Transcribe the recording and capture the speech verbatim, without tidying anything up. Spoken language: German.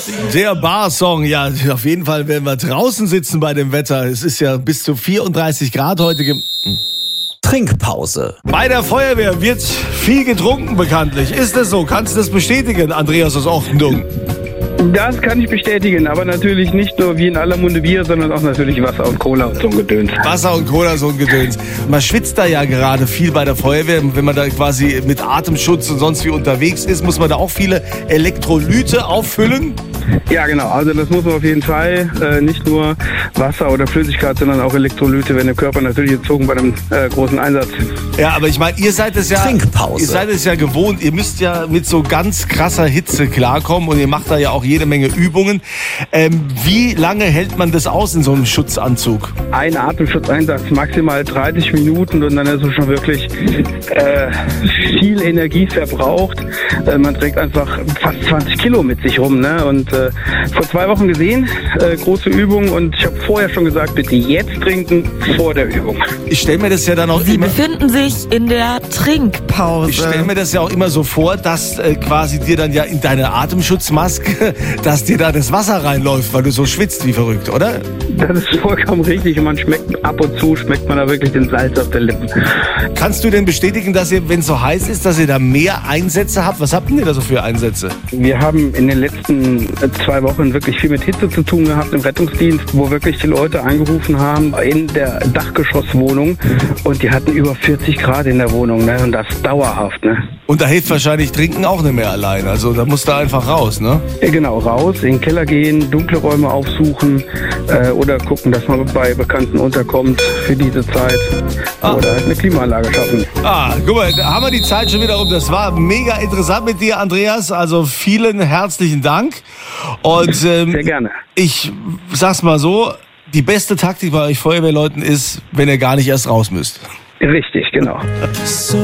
Der Bar-Song, ja, auf jeden Fall werden wir draußen sitzen bei dem Wetter. Es ist ja bis zu vierunddreißig Grad heute. Ge- Trinkpause. Bei der Feuerwehr wird viel getrunken, bekanntlich. Ist das so? Kannst du das bestätigen, Andreas aus Ochtendung? Das kann ich bestätigen, aber natürlich nicht nur wie in aller Munde Bier, sondern auch natürlich Wasser und Cola und so ein Gedöns. Wasser und Cola, so ein Gedöns. Man schwitzt da ja gerade viel bei der Feuerwehr. Wenn man da quasi mit Atemschutz und sonst wie unterwegs ist, muss man da auch viele Elektrolyte auffüllen? Ja, genau. Also das muss man auf jeden Fall. Äh, nicht nur Wasser oder Flüssigkeit, sondern auch Elektrolyte, wenn der Körper natürlich entzogen bei einem äh, großen Einsatz. Ja, aber ich meine, ihr seid es ja, Trinkpause. ihr seid es ja gewohnt. Ihr müsst ja mit so ganz krasser Hitze klarkommen und ihr macht da ja auch jede Menge Übungen. Ähm, wie lange hält man das aus in so einem Schutzanzug? Ein Atemschutzeinsatz, maximal dreißig Minuten und dann ist es schon wirklich äh, viel Energie verbraucht. Äh, man trägt einfach fast zwanzig Kilo mit sich rum, ne? Und äh, vor zwei Wochen gesehen, äh, große Übung und ich habe vorher schon gesagt, bitte jetzt trinken vor der Übung. Ich stelle mir das ja dann auch Sie immer... befinden sich in der Trinkpause. Ich stelle mir das ja auch immer so vor, dass äh, quasi dir dann ja in deine Atemschutzmaske, dass dir da das Wasser reinläuft, weil du so schwitzt wie verrückt, oder? Das ist vollkommen richtig und man schmeckt ab und zu, schmeckt man da wirklich den Salz auf den Lippen. Kannst du denn bestätigen, dass ihr, wenn es so heiß ist, dass ihr da mehr Einsätze habt? Was habt denn ihr da so für Einsätze? Wir haben in den letzten zwei Wochen wirklich viel mit Hitze zu tun gehabt im Rettungsdienst, wo wirklich die Leute angerufen haben in der Dachgeschosswohnung und die hatten über vierzig Grad in der Wohnung, ne? Und das dauerhaft, ne? Und da hilft wahrscheinlich Trinken auch nicht mehr allein. Also da musst du einfach raus, ne? Ja, genau, raus, in den Keller gehen, dunkle Räume aufsuchen äh, oder gucken, dass man bei Bekannten unterkommt für diese Zeit Ah. oder halt eine Klimaanlage schaffen. Ah, guck mal, da haben wir die Zeit schon wieder um. Das war mega interessant mit dir, Andreas. Also vielen herzlichen Dank. Und ähm, Sehr gerne. ich sag's mal so, die beste Taktik bei euch Feuerwehrleuten ist, wenn ihr gar nicht erst raus müsst. Richtig, genau. So